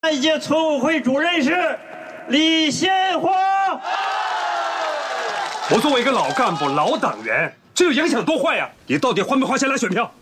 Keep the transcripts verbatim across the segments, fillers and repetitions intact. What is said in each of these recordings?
下一届村委会主任是李献华。 我作为一个老干部、老党员，这个影响多坏呀！你到底花没花钱来选票？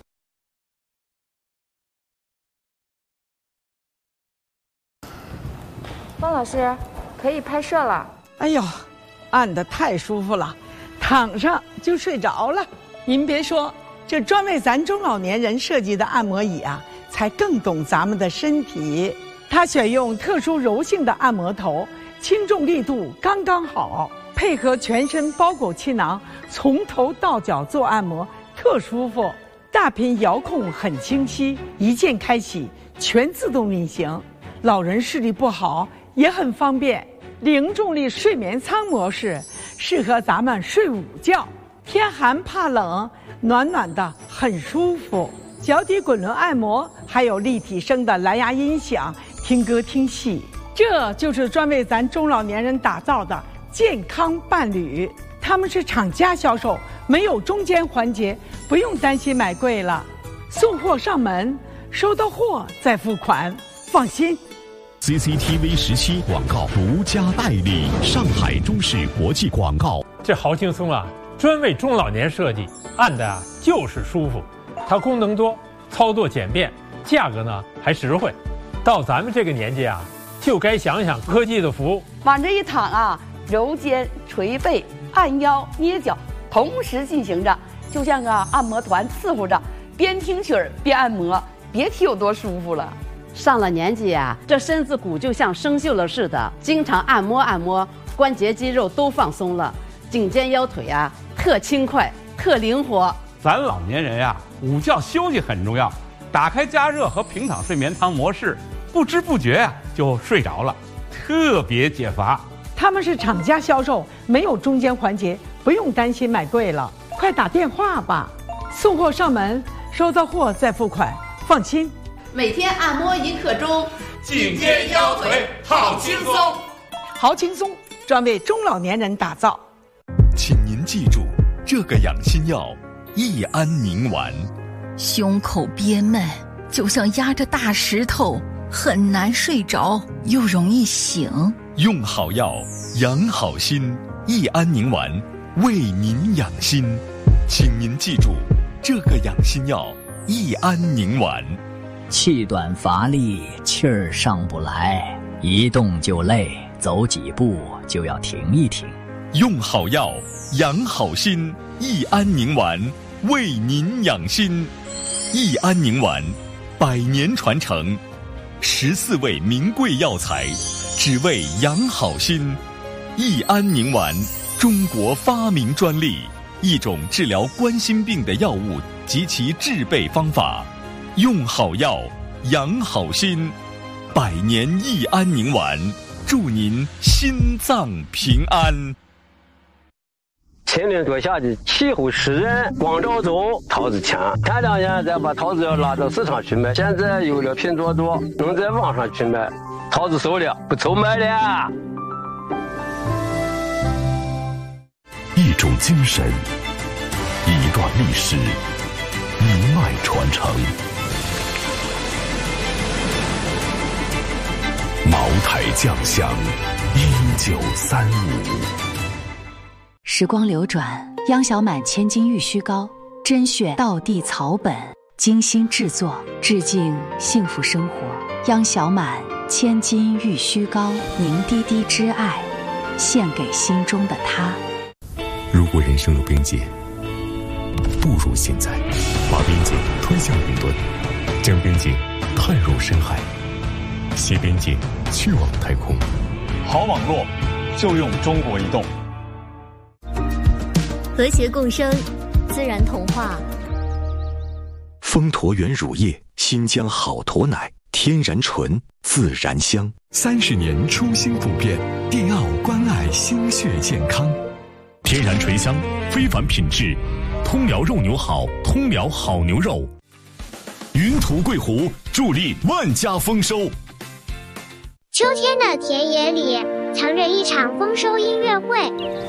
方老师，可以拍摄了。 哎呦，按得太舒服了，躺上就睡着了。您别说，这专为咱中老年人设计的按摩椅啊，才更懂咱们的身体。它选用特殊柔性的按摩头，轻重力度刚刚好，配合全身包裹气囊，从头到脚做按摩，特舒服。大屏遥控很清晰，一键开启，全自动运行。老人视力不好也很方便。零重力睡眠舱模式适合咱们睡午觉，天寒怕冷，暖暖的很舒服。脚底滚轮按摩，还有立体声的蓝牙音响，听歌听戏。这就是专为咱中老年人打造的健康伴侣。他们是厂家销售，没有中间环节，不用担心买贵了。送货上门，收到货再付款，放心。 C C T V 十七广告独家代理，上海中视国际广告。 这好轻松啊，专为中老年设计，按的啊就是舒服。它功能多，操作简便，价格呢还实惠。到咱们这个年纪啊，就该想想科技的福。 往这一躺啊，揉肩、捶背、按腰、捏脚，同时进行着，就像个按摩团伺候着，边听曲儿边按摩，别提有多舒服了。 上了年纪啊，这身子骨就像生锈了似的，经常按摩按摩，关节肌肉都放松了，颈肩腰腿啊特轻快、特灵活。 咱老年人呀、啊，午觉休息很重要，打开加热和平躺睡眠舱模式，不知不觉呀、啊、就睡着了，特别解乏。 他们是厂家销售，没有中间环节，不用担心买贵了。快打电话吧，送货上门，收到货再付款，放心。 每天按摩一刻钟， 颈肩腰腿好轻松， 好轻松，专为中老年人打造。 请您记住，这个养心药益安宁丸。 胸口憋闷，就像压着大石头，很难睡着，又容易醒。 用好药，养好心，益安宁丸为您养心。请您记住，这个养心药益安宁丸。 气短乏力，气儿上不来，一动就累，走几步就要停一停。 用好药，养好心，益安宁丸为您养心。益安宁丸，百年传承，十四味名贵药材，只为养好心。益安宁丸，中国发明专利，一种治疗冠心病的药物及其制备方法。用好药，养好心，百年益安宁丸，祝您心脏平安。 前年多下的气候湿润，光照足，桃子强。前两年再把桃子要拉到市场去卖，现在有了拼多多，能在网上去卖，桃子熟了，不愁卖了。 一种精神，一段历史，一脉传承。茅台酱香，一九三五。 时光流转，央小满千金玉虚膏，甄选道地草本，精心制作，致敬幸福生活。央小满千金玉虚膏，凝滴滴之爱，献给心中的他。 如果人生有边界，不如现在，把边界推向云端，将边界探入深海，携边界去往太空。 好网络就用中国移动。 和谐共生，自然童话。 丰驼源乳业，新疆好驼奶，天然纯，自然香。三十年初心不变，迪奥关爱心血健康。天然醇香，非凡品质，通辽肉牛好，通辽好牛肉。云图桂湖助力万家丰收。 秋天的田野里藏着一场丰收音乐会，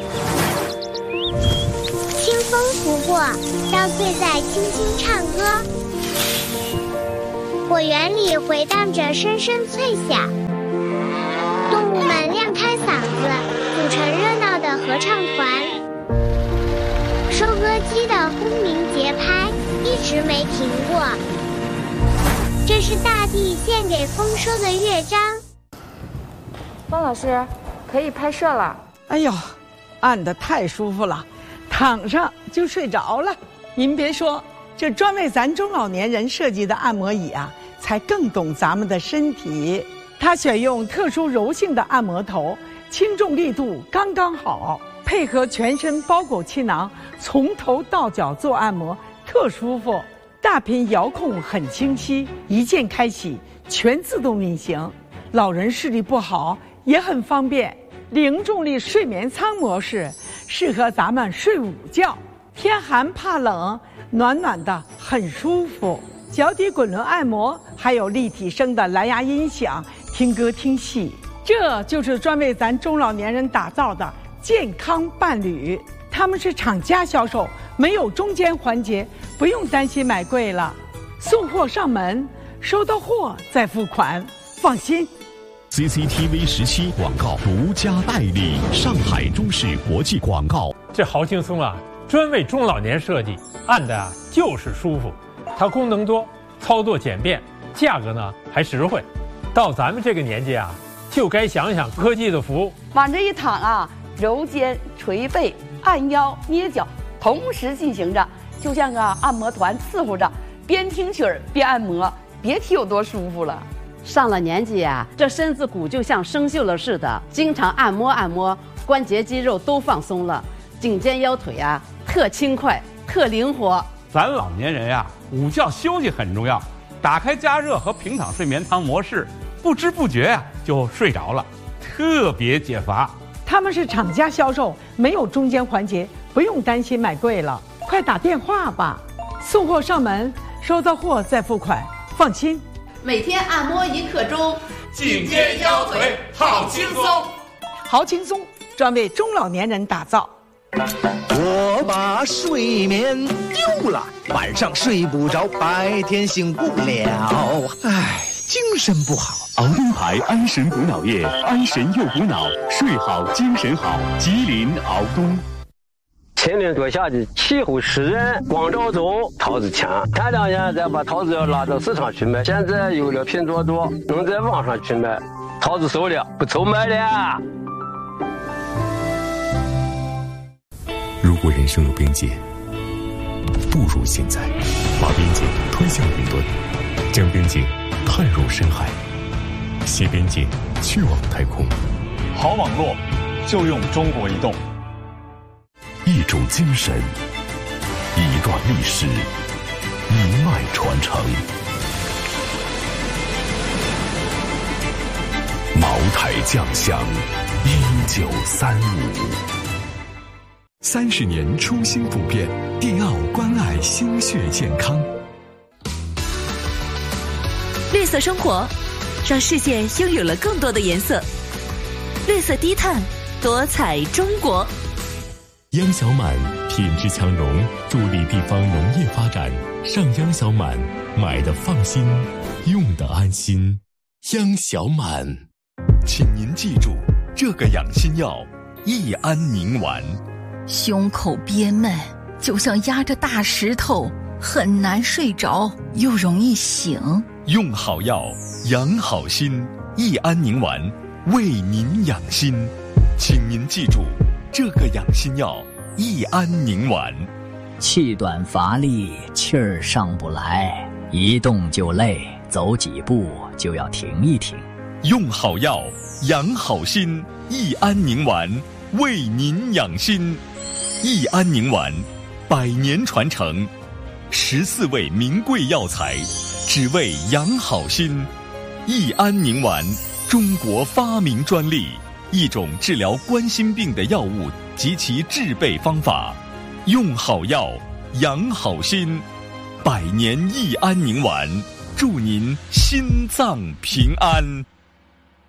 清风拂过，稻穗在轻轻唱歌。 果园里回荡着声声脆响，动物们亮开嗓子，组成热闹的合唱团。收割机的轰鸣节拍一直没停过，这是大地献给丰收的乐章。 方老师，可以拍摄了。 哎呦，按得太舒服了，躺上就睡着了。您别说，这专为咱中老年人设计的按摩椅啊，才更懂咱们的身体。它选用特殊柔性的按摩头，轻重力度刚刚好，配合全身包裹气囊，从头到脚做按摩，特舒服。大屏遥控很清晰，一键开启，全自动运行。老人视力不好也很方便。零重力睡眠舱模式适合咱们睡午觉，天寒怕冷，暖暖的很舒服。脚底滚轮按摩，还有立体声的蓝牙音响，听歌听戏。这就是专为咱中老年人打造的健康伴侣。他们是厂家销售，没有中间环节，不用担心买贵了。送货上门，收到货再付款，放心。 C C T V 十七广告独家代理，上海中视国际广告。 这豪轻松啊，专为中老年设计，按的啊就是舒服。它功能多，操作简便，价格呢还实惠。到咱们这个年纪啊，就该想想科技的福。 往这一躺啊，揉肩、捶背、按腰、捏脚，同时进行着，就像个按摩团伺候着，边听曲儿边按摩，别提有多舒服了。 上了年纪呀、啊，这身子骨就像生锈了似的，经常按摩按摩，关节肌肉都放松了，颈肩腰腿啊特轻快，特灵活。 咱老年人呀、啊，午觉休息很重要，打开加热和平躺睡眠舱模式，不知不觉呀、啊、就睡着了，特别解乏。 他们是厂家销售，没有中间环节，不用担心买贵了。快打电话吧，送货上门，收到货再付款，放心。 每天按摩一刻钟， 颈肩腰腿好轻松， 好轻松，专为中老年人打造。 我把睡眠丢了，晚上睡不着，白天醒不了，唉，精神不好。 熬东牌安神补脑液，安神又补脑，睡好精神好。吉林熬东。 秦岭多下的气候湿润，光照足，桃子强。前两年再把桃子要拉到市场去卖，现在有了拼多多，能在网上去卖，桃子熟了，不愁卖了。 如果人生有边界，不如现在，把边界推向云端，将边界探入深海，携边界去往太空。 好网络就用中国移动。 一种精神，一段历史，一脉传承。茅台酱香，一九三五。三十年初心不变，迪奥关爱心血健康。 绿色生活，让世界拥有了更多的颜色。绿色低碳，多彩中国。 央小满品质强农，助力地方农业发展。上央小满，买的放心，用的安心。央小满，请您记住这个养心药：益安宁丸。 胸口憋闷，就像压着大石头，很难睡着，又容易醒。 用好药，养好心。益安宁丸，为您养心。请您记住这个养心药：益安宁丸。 气短乏力，气儿上不来，一动就累，走几步就要停一停。 用好药，养好心。益安宁丸，为您养心。益安宁丸，百年传承，十四味名贵药材，只为养好心。益安宁丸，中国发明专利，一种治疗冠心病的药物及其制备方法。用好药，养好心。百年益安宁丸，祝您心脏平安。